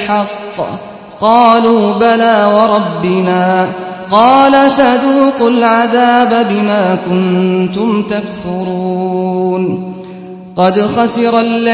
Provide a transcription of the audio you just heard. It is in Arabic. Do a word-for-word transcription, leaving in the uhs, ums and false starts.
الحق قالوا بلى وربنا قال فذوقوا العذاب بما كنتم تكفرون قد خسر الذين